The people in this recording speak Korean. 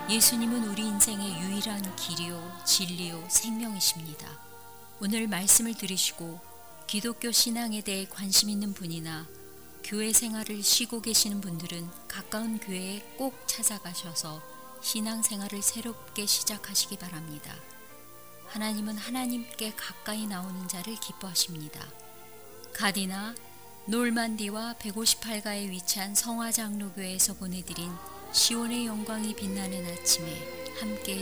예수님은 우리 인생의 유일한 길이요, 진리요, 생명이십니다. 오늘 말씀을 들으시고 기독교 신앙에 대해 관심 있는 분이나 교회 생활을 쉬고 계시는 분들은 가까운 교회에 꼭 찾아가셔서 신앙생활을 새롭게 시작하시기 바랍니다. 하나님은 하나님께 가까이 나오는 자를 기뻐하십니다. 가디나, 놀만디와 158가에 위치한 성화장로교회에서 보내드린 시온의 영광이 빛나는 아침에 함께해